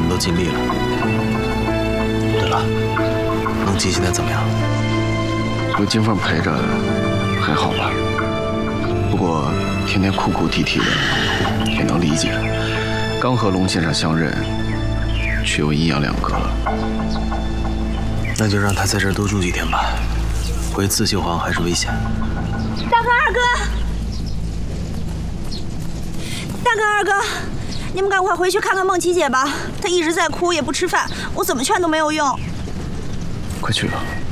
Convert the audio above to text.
都尽力了。对了，梦琪现在怎么样？ 有金凤陪着，还好吧。不过天天哭哭啼啼的，也能理解。刚和龙先生相认，却又阴阳两隔了。 那就让他在这儿多住几天吧。回刺绣行还是危险。 大哥、二哥，大哥、二哥，你们赶快回去看看梦琪姐吧，她一直在哭，也不吃饭，我怎么劝都没有用。 快去吧。